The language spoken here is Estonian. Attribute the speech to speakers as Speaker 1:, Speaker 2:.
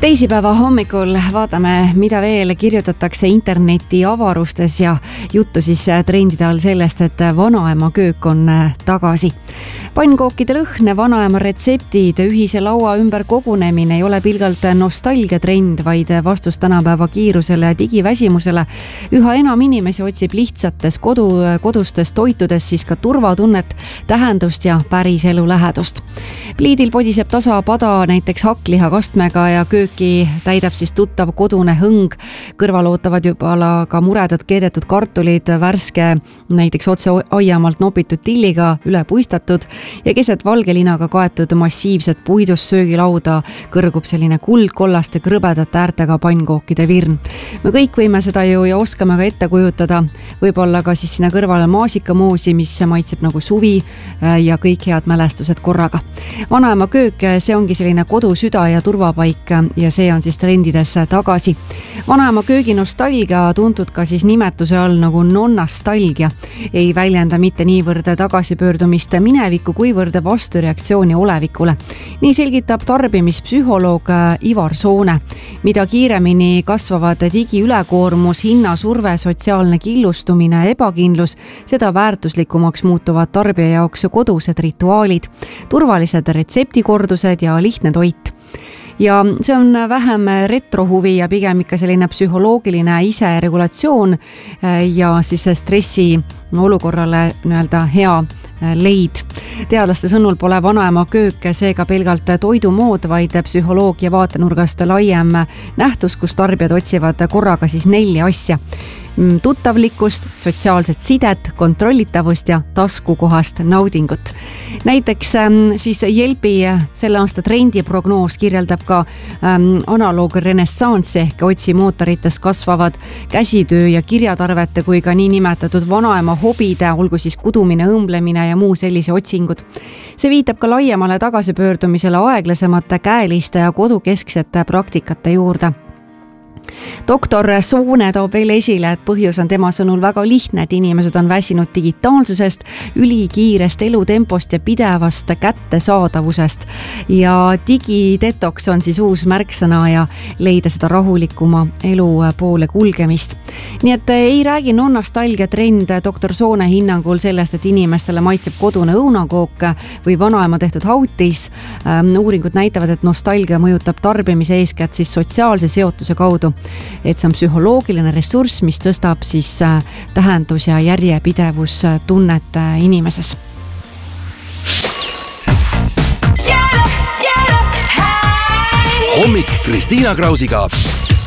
Speaker 1: Teisipäeva hommikul vaatame, mida veel kirjutatakse interneti avarustes ja juttu siis trendide all sellest, et vanaema köök on tagasi. Pannkookide lõhn, vanaema retseptid, ühise laua ümber kogunemine ei ole pilgalt nostalgiatrend, vaid vastus tänapäeva kiirusele ja digiväsimusele. Üha enam inimesi otsib lihtsates kodustes toitudes siis ka turvatunnet, tähendust ja päris elu lähedust. Pliidil podiseb tasa pada näiteks hakkliha kastmega ja kööki täidab siis tuttav kodune hõng. Kõrval ootavad juba ka muredad keedetud kartulid, värske näiteks otse aiamaalt nopitud tilliga üle puistatud ja keset valgelinaga kaetud massiivset puidust söögilauda kõrgub selline kuldkollaste krõbedate äärtega pannkookide virn. Me kõik võime seda ju ja oskame ka ette kujutada, võib-olla ka siis sinna kõrvale maasikamoosi, mis maitseb nagu suvi ja kõik head mälestused korraga. Vanaema köök, see ongi selline kodusüda ja turvapaik ja see on siis trendides tagasi. Vanaema köögi nostalgia tuntud ka siis nimetuse all nagu nonnastalgia. Ei väljenda mitte niivõrd tagasipöördumist minevikku, kuivõrd vastureaktsiooni olevikule. Nii selgitab tarbimispsühholoog Ivar Soone. Mida kiiremini kasvavad digiülekoormus, hinnasurve, sotsiaalne killustumine, ebakindlus, seda väärtuslikumaks muutuvad tarbija jaoks kodused rituaalid, turvalised retseptikordused ja lihtne toit. Ja see on vähem retrohuvi ja pigem ikka selline psühholoogiline iseregulatsioon ja siis stressi olukorrale hea leid. Teadlaste sõnul pole vanaema köök seega pelgalt toidumood, vaid psühholoogia vaatenurgast laiem nähtus, kus tarbijad otsivad korraga siis 4 asja. Tuttavlikkust, sotsiaalset sidet, kontrollitavust ja taskukohast naudingut. Näiteks siis Jelpi selle aasta trendiprognoos kirjeldab ka analoog renessanssi ehk otsimootorites kasvavad käsitöö ja kirjatarvete kui ka nii nimetatud vanaema hobide, olgu siis kudumine, õmblemine ja muu sellise otsingud. See viitab ka laiemale tagasipöördumisele aeglasemate, käeliste ja kodukesksete praktikate juurde. Doktor Soone toob veel esile, et põhjus on tema sõnul väga lihtne, et inimesed on väsinud digitaalsusest, ülikiirest elutempost ja pidevast kättesaadavusest. Ja digidetoks on siis uus märksõna ja leida seda rahulikuma elu poole kulgemist. Nii et ei räägi nostalgia trend doktor Soone hinnangul sellest, et inimestele maitseb kodune õunakook või vanaema tehtud hautis. Uuringud näitavad, et nostalgia mõjutab tarbimise eeskätt siis sotsiaalse seotuse kaudu. Et see on psühholoogiline ressurss, mis tõstab siis tähendus ja järjepidevus tunnet inimeses.
Speaker 2: Hommik Kristiina Krausiga.